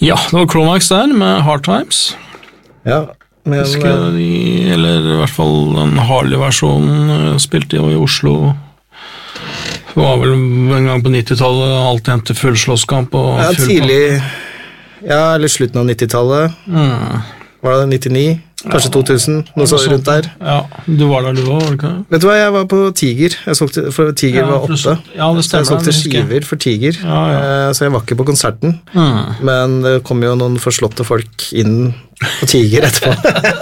Ja, det var Chromax der med Hard Times. Ja, men... Eller i hvert fall den Harley-versjonen spilte jo i Oslo. Det var vel en gang på 90-tallet, alt igjen til full slåsskamp og ja, full tidlig, ja, eller slutten av 90-tallet. Var det 99? Kanskje 2000, noe sånt rundt der. Ja, du var der du var det ikke? Vet du hva, jeg var på Tiger. For Tiger var oppe. Ja, det stemmer. Jeg solgte skiver for Tiger, så jeg var ikke på konserten. Men det kom jo noen forslåtte folk inn på Tiger etterpå.